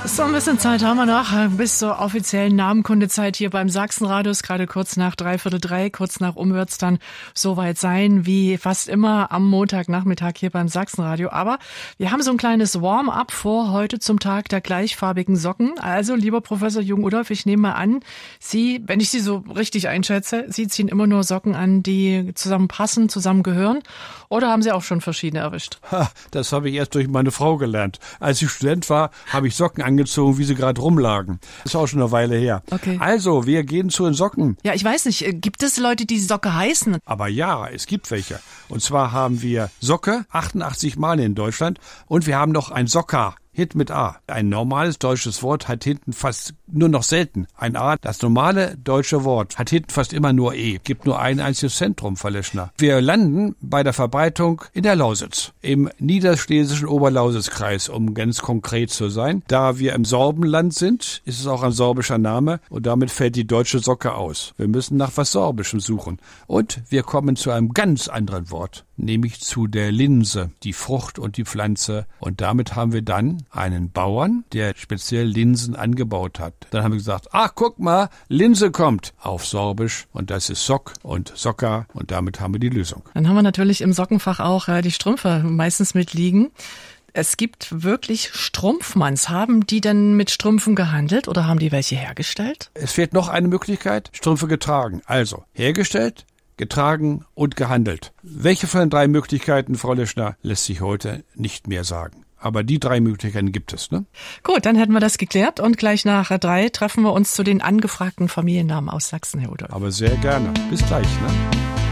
So ein bisschen Zeit haben wir noch, bis zur offiziellen Namenkundezeit hier beim Sachsenradio. Ist gerade kurz nach 2:45, kurz nach wird es dann soweit sein, wie fast immer am Montagnachmittag hier beim Sachsenradio. Aber wir haben so ein kleines Warm-up vor heute zum Tag der gleichfarbigen Socken. Also, lieber Professor Jung-Udolf, ich nehme mal an, Sie, wenn ich Sie so richtig einschätze, Sie ziehen immer nur Socken an, die zusammenpassen, zusammengehören. Oder haben Sie auch schon verschiedene erwischt? Das habe ich erst durch meine Frau gelernt. Als ich Student war, habe ich Socken angezogen, wie sie gerade rumlagen. Das ist auch schon eine Weile her. Okay. Also, wir gehen zu den Socken. Ja, ich weiß nicht, gibt es Leute, die Socke heißen? Aber ja, es gibt welche. Und zwar haben wir Socke, 88 Mal in Deutschland. Und wir haben noch ein Socker. Hit mit A. Ein normales deutsches Wort hat hinten fast nur noch selten ein A. Das normale deutsche Wort hat hinten fast immer nur E. Gibt nur ein einziges Zentrum, Frau Leschner. Wir landen bei der Verbreitung in der Lausitz. Im niederschlesischen Oberlausitzkreis, um ganz konkret zu sein. Da wir im Sorbenland sind, ist es auch ein sorbischer Name und damit fällt die deutsche Socke aus. Wir müssen nach was Sorbischem suchen. Und wir kommen zu einem ganz anderen Wort, nämlich zu der Linse, die Frucht und die Pflanze. Und damit haben wir dann einen Bauern, der speziell Linsen angebaut hat. Dann haben wir gesagt, ach, guck mal, Linse kommt auf Sorbisch und das ist Sock und Socka und damit haben wir die Lösung. Dann haben wir natürlich im Sockenfach auch die Strümpfe meistens mitliegen. Es gibt wirklich Strumpfmanns. Haben die denn mit Strümpfen gehandelt oder haben die welche hergestellt? Es fehlt noch eine Möglichkeit, Strümpfe getragen. Also hergestellt, getragen und gehandelt. Welche von den 3 Möglichkeiten, Frau Leschner, lässt sich heute nicht mehr sagen. Aber die 3 Möglichkeiten gibt es, ne? Gut, dann hätten wir das geklärt und gleich nach 3 treffen wir uns zu den angefragten Familiennamen aus Sachsen, Herr Udolf. Aber sehr gerne. Bis gleich, ne?